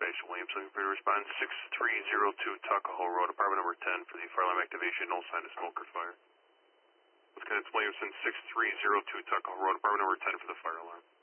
Dispatch Williamson, prepare to respond 6302 Tuckahoe Road, apartment number 10 for the fire alarm activation, no sign of smoke or fire. Let's connect Williamson 6302 Tuckahoe Road, apartment number 10 for the fire alarm.